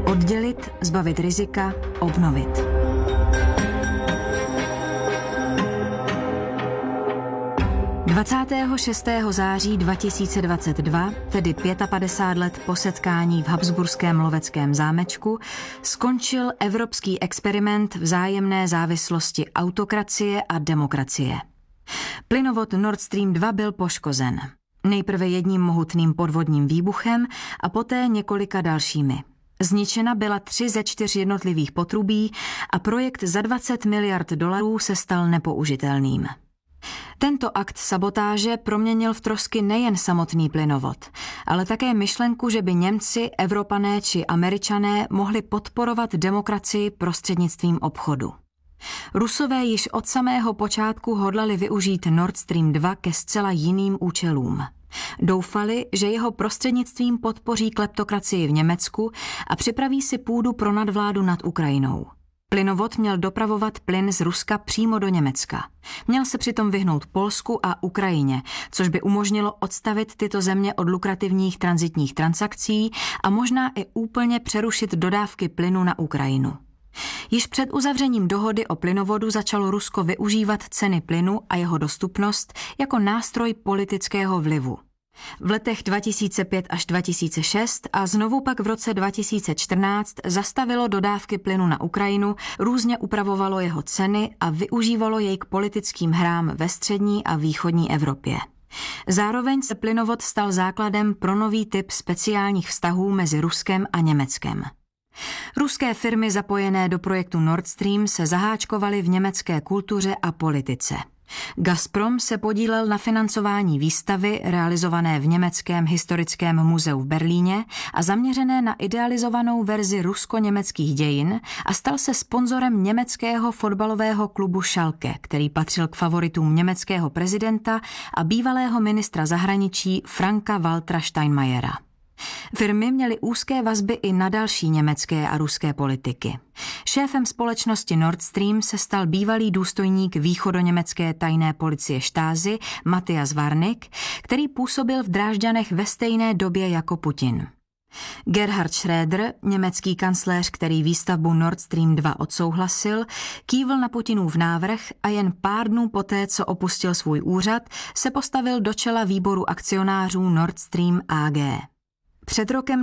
Oddělit, zbavit rizika, obnovit. Dvacátého 6. září 2022, tedy 55 let po setkání v habsburském loveckém zámečku, skončil evropský experiment vzájemné závislosti autokracie a demokracie. Plynovod Nord Stream 2 byl poškozen. Nejprve jedním mohutným podvodním výbuchem a poté několika dalšími. Zničena byla 3 ze 4 jednotlivých potrubí a projekt za $20 miliard se stal nepoužitelným. Tento akt sabotáže proměnil v trosky nejen samotný plynovod, ale také myšlenku, že by Němci, Evropané či Američané mohli podporovat demokracii prostřednictvím obchodu. Rusové již od samého počátku hodlali využít Nord Stream 2 ke zcela jiným účelům. Doufali, že jeho prostřednictvím podpoří kleptokracii v Německu a připraví si půdu pro nadvládu nad Ukrajinou. Plynovod měl dopravovat plyn z Ruska přímo do Německa. Měl se přitom vyhnout Polsku a Ukrajině, což by umožnilo odstavit tyto země od lukrativních tranzitních transakcí a možná i úplně přerušit dodávky plynu na Ukrajinu. Již před uzavřením dohody o plynovodu začalo Rusko využívat ceny plynu a jeho dostupnost jako nástroj politického vlivu. V letech 2005 až 2006 a znovu pak v roce 2014 zastavilo dodávky plynu na Ukrajinu, různě upravovalo jeho ceny a využívalo jej k politickým hrám ve střední a východní Evropě. Zároveň se plynovod stal základem pro nový typ speciálních vztahů mezi Ruskem a Německem. Ruské firmy zapojené do projektu Nord Stream se zaháčkovaly v německé kultuře a politice. Gazprom se podílel na financování výstavy realizované v Německém historickém muzeu v Berlíně a zaměřené na idealizovanou verzi rusko-německých dějin a stal se sponzorem německého fotbalového klubu Schalke, který patřil k favoritům německého prezidenta a bývalého ministra zahraničí Franka-Waltera Steinmeiera. Firmy měly úzké vazby i na další německé a ruské politiky. Šéfem společnosti Nord Stream se stal bývalý důstojník východoněmecké tajné policie Stasi Matthias Warnig, který působil v Drážďanech ve stejné době jako Putin. Gerhard Schröder, německý kancléř, který výstavbu Nord Stream 2 odsouhlasil, kývl na Putinův návrh a jen pár dnů poté, co opustil svůj úřad, se postavil do čela výboru akcionářů Nord Stream AG. Před rokem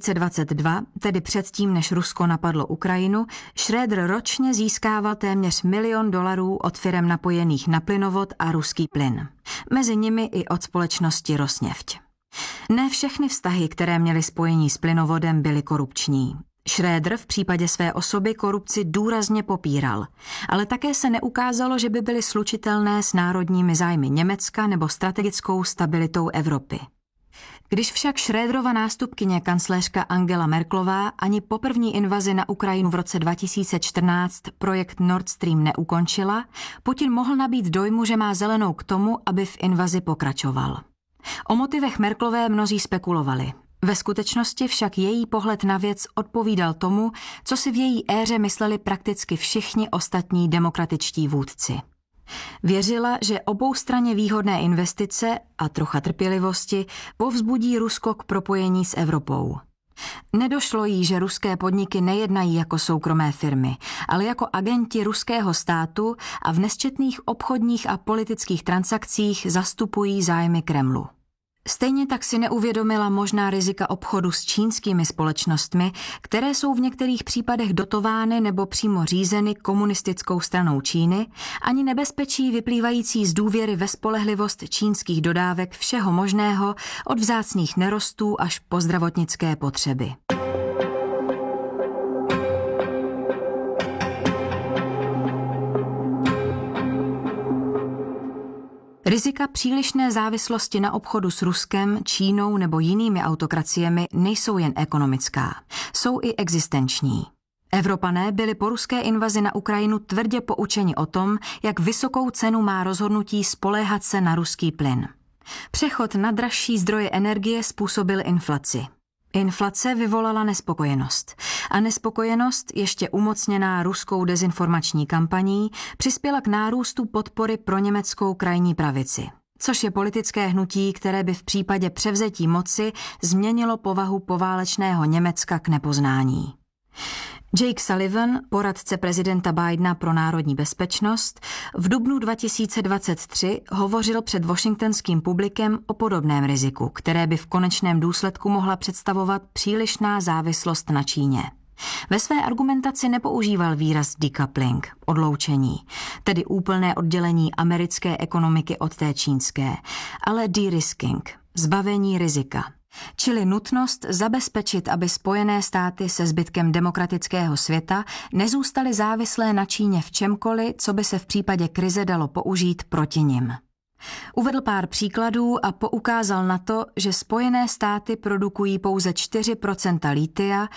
2022, tedy předtím, než Rusko napadlo Ukrajinu, Schröder ročně získával téměř $1 milion od firem napojených na plynovod a ruský plyn. Mezi nimi i od společnosti Rosneft. Ne všechny vztahy, které měly spojení s plynovodem, byly korupční. Schröder v případě své osoby korupci důrazně popíral, ale také se neukázalo, že by byly slučitelné s národními zájmy Německa nebo strategickou stabilitou Evropy. Když však Schröderova nástupkyně kancléřka Angela Merkelová ani po první invazi na Ukrajinu v roce 2014 projekt Nord Stream neukončila, Putin mohl nabít dojmu, že má zelenou k tomu, aby v invazi pokračoval. O motivech Merkelové mnozí spekulovali. Ve skutečnosti však její pohled na věc odpovídal tomu, co si v její éře mysleli prakticky všichni ostatní demokratičtí vůdci. Věřila, že oboustranně výhodné investice a trocha trpělivosti povzbudí Rusko k propojení s Evropou. Nedošlo jí, že ruské podniky nejednají jako soukromé firmy, ale jako agenti ruského státu a v nesčetných obchodních a politických transakcích zastupují zájmy Kremlu. Stejně tak si neuvědomila možná rizika obchodu s čínskými společnostmi, které jsou v některých případech dotovány nebo přímo řízeny komunistickou stranou Číny, ani nebezpečí vyplývající z důvěry ve spolehlivost čínských dodávek všeho možného od vzácných nerostů až po zdravotnické potřeby. Rizika přílišné závislosti na obchodu s Ruskem, Čínou nebo jinými autokraciemi nejsou jen ekonomická, jsou i existenční. Evropané byli po ruské invazi na Ukrajinu tvrdě poučeni o tom, jak vysokou cenu má rozhodnutí spoléhat se na ruský plyn. Přechod na dražší zdroje energie způsobil inflaci. Inflace vyvolala nespokojenost. A nespokojenost, ještě umocněná ruskou dezinformační kampaní, přispěla k nárůstu podpory pro německou krajní pravici, což je politické hnutí, které by v případě převzetí moci změnilo povahu poválečného Německa k nepoznání. Jake Sullivan, poradce prezidenta Bidena pro národní bezpečnost, v dubnu 2023 hovořil před washingtonským publikem o podobném riziku, které by v konečném důsledku mohla představovat přílišná závislost na Číně. Ve své argumentaci nepoužíval výraz decoupling, odloučení, tedy úplné oddělení americké ekonomiky od té čínské, ale de-risking, zbavení rizika. Čili nutnost zabezpečit, aby Spojené státy se zbytkem demokratického světa nezůstaly závislé na Číně v čemkoliv, co by se v případě krize dalo použít proti nim. Uvedl pár příkladů a poukázal na to, že Spojené státy produkují pouze 4% litia,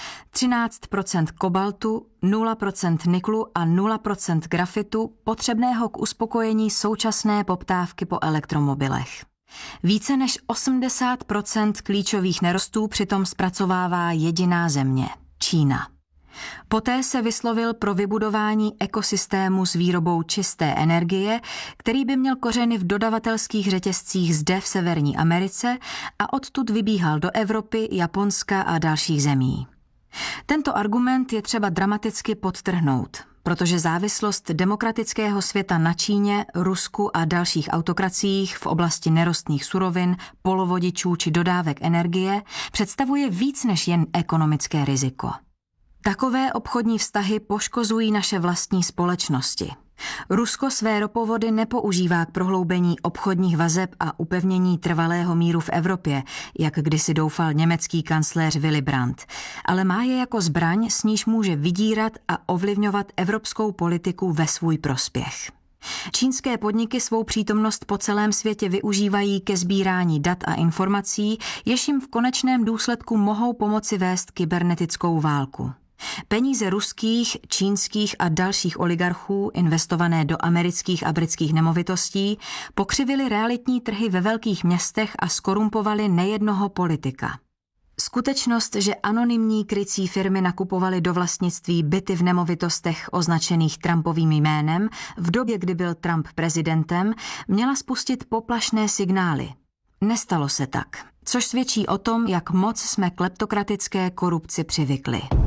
13% kobaltu, 0% niklu a 0% grafitu potřebného k uspokojení současné poptávky po elektromobilech. Více než 80% klíčových nerostů přitom zpracovává jediná země – Čína. Poté se vyslovil pro vybudování ekosystému s výrobou čisté energie, který by měl kořeny v dodavatelských řetězcích zde v Severní Americe a odtud vybíhal do Evropy, Japonska a dalších zemí. Tento argument je třeba dramaticky podtrhnout, protože závislost demokratického světa na Číně, Rusku a dalších autokraciích v oblasti nerostných surovin, polovodičů či dodávek energie představuje víc než jen ekonomické riziko. Takové obchodní vztahy poškozují naše vlastní společnosti. Rusko své ropovody nepoužívá k prohloubení obchodních vazeb a upevnění trvalého míru v Evropě, jak kdysi doufal německý kancléř Willy Brandt, ale má je jako zbraň, s níž může vydírat a ovlivňovat evropskou politiku ve svůj prospěch. Čínské podniky svou přítomnost po celém světě využívají ke sbírání dat a informací, jež jim v konečném důsledku mohou pomoci vést kybernetickou válku. Peníze ruských, čínských a dalších oligarchů investované do amerických a britských nemovitostí pokřivily realitní trhy ve velkých městech a skorumpovaly nejednoho politika. Skutečnost, že anonymní krycí firmy nakupovaly do vlastnictví byty v nemovitostech označených Trumpovým jménem v době, kdy byl Trump prezidentem, měla spustit poplašné signály. Nestalo se tak, což svědčí o tom, jak moc jsme kleptokratické korupci přivykli.